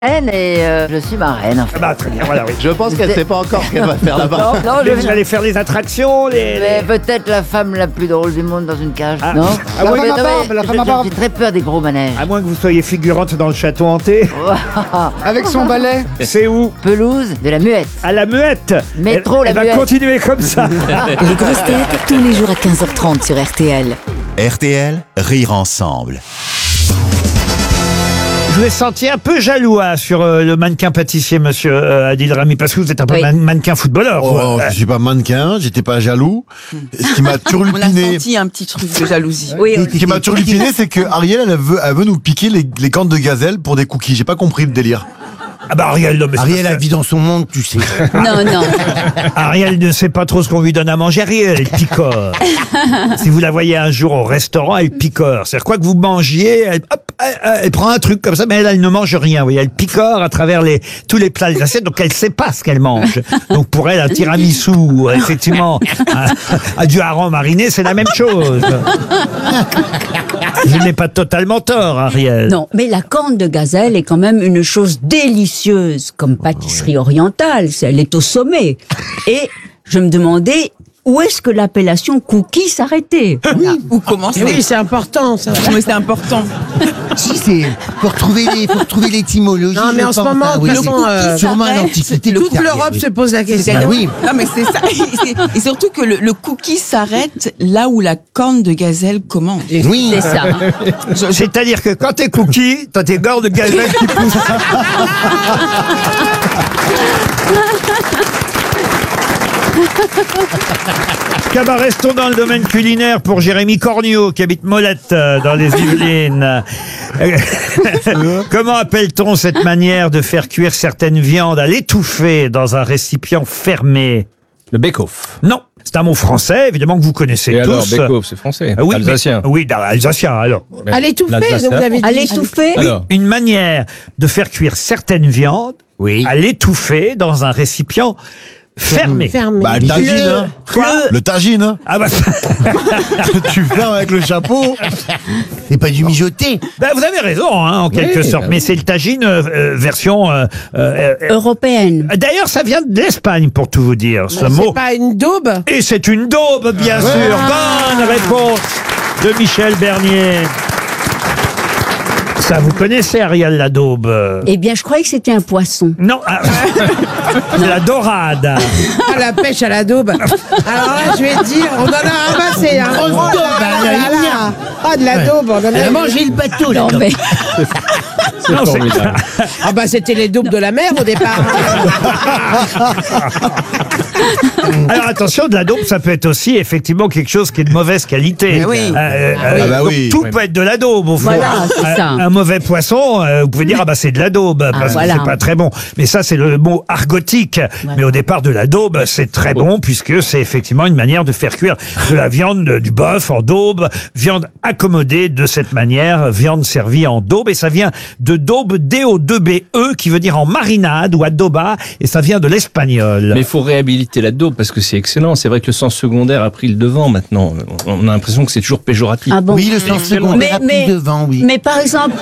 Et je suis marraine. En fait. Ah bah très bien, voilà, oui. Je pense qu'elle ne sait pas encore ce qu'elle va faire là-bas. Non, Mais vous allez faire les attractions, Mais peut-être la femme la plus drôle du monde dans une cage, Ah. non? Ah Non, oui, mais la non, barbe, mais la femme à j'ai barbe. très peur des gros manèges. À moins que vous soyez figurante dans le château hanté. Avec son balai. C'est où? Pelouse de la Muette. À la Muette. Métro, elle la va Muette. continuer comme ça. Les grosses têtes, tous les jours à 15h30 sur RTL. RTL, rire ensemble. Je vous ai senti un peu jaloux sur le mannequin pâtissier, monsieur Adil Rami, parce que vous êtes un peu Oui. mannequin footballeur. Oh, je suis pas mannequin, j'étais pas jaloux. Ce qui m'a On a turlupiné, senti un petit truc de jalousie. Oui, ce qui m'a turlupiné, c'est que Ariel, elle veut nous piquer les cornes de gazelle pour des cookies. J'ai pas compris le délire. Ah bah Ariel, non, mais c'est Ariel pas a ça. vit dans son monde, tu sais. Non, non. Ariel ne sait pas trop ce qu'on lui donne à manger. Ariel, elle picore. Si vous la voyez un jour au restaurant, elle picore. C'est-à-dire quoi que vous mangiez, elle prend un truc comme ça, mais elle ne mange rien. Vous voyez, elle picore à travers tous les plats des assiettes, donc elle sait pas ce qu'elle mange. Donc pour elle, un tiramisu, effectivement, du hareng mariné, c'est la même chose. Je n'ai pas totalement tort, Ariel. Non, mais la corne de gazelle est quand même une chose délicieuse, comme pâtisserie orientale, elle est au sommet. Et je me demandais, où est-ce que l'appellation cookie s'arrêtait? Voilà. Ou comment c'est? Oui, c'est important, ça. Mais c'est important. Si, c'est faut retrouver l'étymologie. Non, mais en ce moment, oui, de toute façon, sûrement à l'Antiquité. toute l'Europe se pose la question. Ah oui. Non, mais c'est ça. Et surtout que le cookie s'arrête là où la corne de gazelle commence. Oui. C'est ça. C'est-à-dire que quand t'es cookie, t'as tes gordes de gazelle qui poussent. Restons dans le domaine culinaire pour Jérémy Corniot qui habite Molette dans les Yvelines. Comment appelle-t-on cette manière de faire cuire certaines viandes à l'étouffer dans un récipient fermé? Le bake-off. Non, c'est un mot français évidemment que vous connaissez Et tous. alors, bake-off, c'est français. Oui, Alsacien. oui, alsacien alors. À l'étouffer, L'Alsacien. donc vous avez dit. À l'étouffer? Alors, Une manière de faire cuire certaines viandes à l'étouffer dans un récipient fermé. Fermé. Bah, le tagine, hein. Quoi? Le tagine, hein. Ah bah, Tu fermes avec le chapeau. C'est pas du mijoté. bah, vous avez raison hein, en quelque sorte, mais c'est le tagine version. Européenne. D'ailleurs, ça vient d'Espagne pour tout vous dire ce mot. C'est pas une daube? Et c'est une daube, bien sûr. Bonne réponse de Michel Bernier. Ça, vous connaissez, Ariel, la daube? Eh bien, je croyais que c'était un poisson. Non, la dorade. Ah, la pêche à la daube. Alors là, je vais te dire, on en a ramassé. Hein. Grosse daube, là là. Ah, de la daube, on en Elle a a mangé le bateau, là. Non, mais c'est Non, c'est- formidable. Ah bah c'était les daubes de la mer au départ. Alors attention, de la daube, ça peut être aussi effectivement quelque chose qui est de mauvaise qualité. Mais oui. Ah bah donc oui. tout peut être de la daube au fond. Voilà, c'est ça. Un mauvais poisson, vous pouvez dire ah bah c'est de la daube parce voilà. que c'est pas très bon. Mais ça c'est le mot argotique. Mais au départ de la daube, c'est très bon puisque c'est effectivement une manière de faire cuire de la viande, du bœuf en daube, viande accommodée de cette manière, viande servie en daube et ça vient de daube D-O-2-B-E qui veut dire en marinade ou adoba et ça vient de l'espagnol. Mais il faut réhabiliter la daube parce que c'est excellent. C'est vrai que le sens secondaire a pris le devant maintenant. On a l'impression que c'est toujours péjoratif. ah bon. Oui, le sens secondaire a pris devant, oui. Mais par exemple,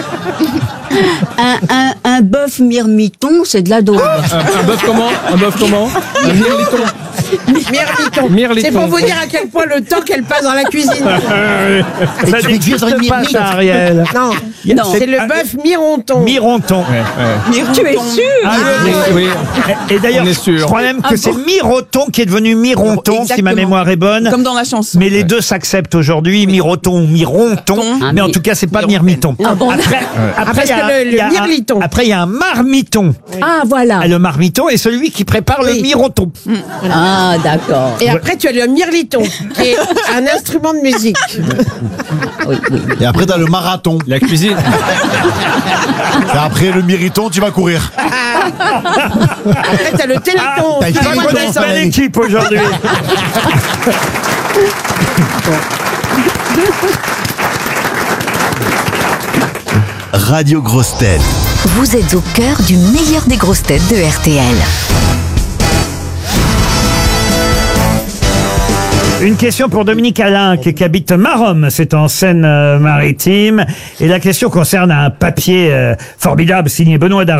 un bœuf mirmiton, c'est de la daube. Un bœuf comment? Un bœuf comment? Un mirliton. Mirliton. Mirliton. C'est pour vous dire à quel point le temps qu'elle passe dans la cuisine. Ça tu fais cuire dans une n'existe pas mirmite. ça, Ariel. Non, Non. c'est le bœuf mironton. Mironton. Ouais, ouais. Tu es sûr? Ah, Oui, oui. Et d'ailleurs, On est sûr. je crois même que c'est Miroton qui est devenu Mironton, si ma Exactement. mémoire est bonne. Comme dans la chanson. Mais les deux s'acceptent aujourd'hui, Miroton ou Mironton. Ah, mais en mi- tout cas, c'est pas Mironton. Mirmiton. Ah bon. Après, parce que le il y a mirliton. après, il y a un marmiton. Ah, voilà. Le marmiton est celui qui prépare le Oui. miroton. Ah, d'accord. Et après, tu as le mirliton, qui est un instrument de musique. Et après, t'as le marathon. La cuisine. Et après, le mériton, tu vas courir. Après, tu as le téléthon. t'as le Tu vas téléthon, connaître ça, ma oui. équipe aujourd'hui. Radio Grosses Têtes. Vous êtes au cœur du meilleur des grosses têtes de RTL. Une question pour Dominique Alain qui habite Maromme, c'est en Seine-Maritime. Et la question concerne un papier formidable signé Benoît Darry.